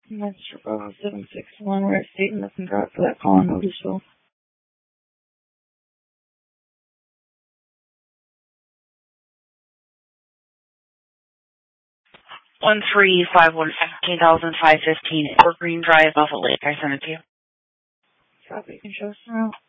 Master Bravo 761, we're at State and looking out for that call in Otisville. 1351 15,515 Evergreen Drive, Buffalo Lake. I sent it to you. Copy. You can show us around.